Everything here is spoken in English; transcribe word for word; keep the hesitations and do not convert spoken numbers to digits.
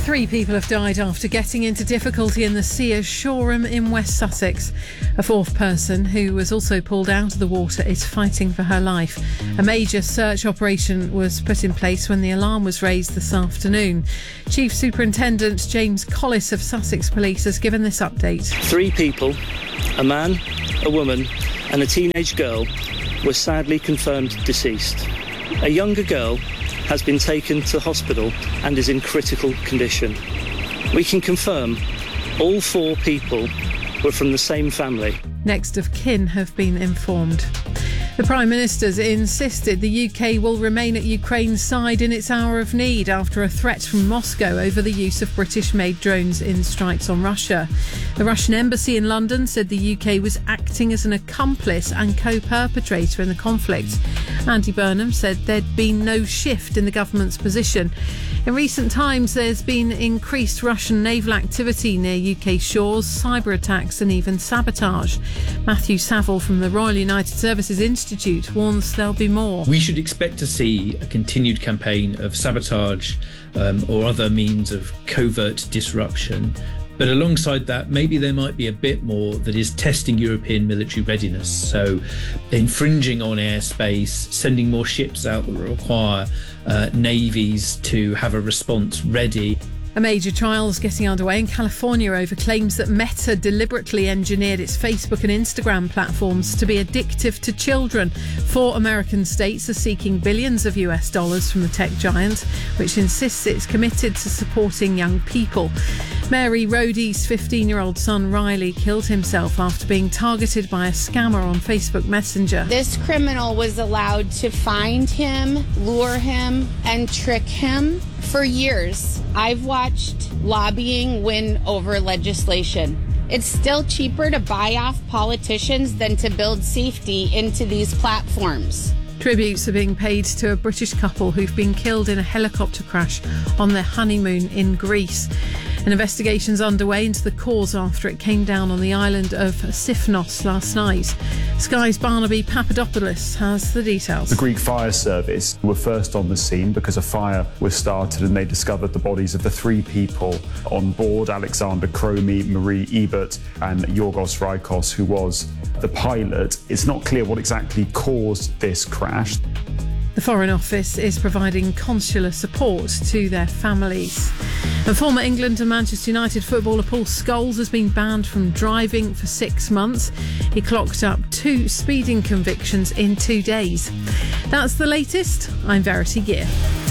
Three people have died after getting into difficulty in the sea at Shoreham in West Sussex. A fourth person, who was also pulled out of the water, is fighting for her life. A major search operation was put in place when the alarm was raised this afternoon. Chief Superintendent James Collis of Sussex Police has given this update. Three people, a man, a woman and a teenage girl, were sadly confirmed deceased. A younger girl has been taken to hospital and is in critical condition. We can confirm all four people were from the same family. Next of kin have been informed. The Prime Minister's insisted the U K will remain at Ukraine's side in its hour of need after a threat from Moscow over the use of British-made drones in strikes on Russia. The Russian embassy in London said the U K was acting as an accomplice and co-perpetrator in the conflict. Andy Burnham said there'd been no shift in the government's position. In recent times, there's been increased Russian naval activity near U K shores, cyber attacks and even sabotage. Matthew Saville from the Royal United Services Institute warns there'll be more. We should expect to see a continued campaign of sabotage um, or other means of covert disruption. But alongside that, maybe there might be a bit more that is testing European military readiness. So infringing on airspace, sending more ships out that require uh, navies to have a response ready. A major trial is getting underway in California over claims that Meta deliberately engineered its Facebook and Instagram platforms to be addictive to children. Four American states are seeking billions of U S dollars from the tech giant, which insists it's committed to supporting young people. Mary Rhodey's fifteen-year-old son Riley killed himself after being targeted by a scammer on Facebook Messenger. This criminal was allowed to find him, lure him, and trick him for years. I've watched lobbying win over legislation. It's still cheaper to buy off politicians than to build safety into these platforms. Tributes are being paid to a British couple who've been killed in a helicopter crash on their honeymoon in Greece. An investigation's underway into the cause after it came down on the island of Sifnos last night. Sky's Barnaby Papadopoulos has the details. The Greek fire service were first on the scene because a fire was started and they discovered the bodies of the three people on board: Alexander Cromie, Marie Ebert and Yorgos Rikos, who was the pilot. It's not clear what exactly caused this crash. The Foreign Office is providing consular support to their families. And former England and Manchester United footballer Paul Scholes has been banned from driving for six months. He clocked up two speeding convictions in two days. That's the latest. I'm Verity Gear.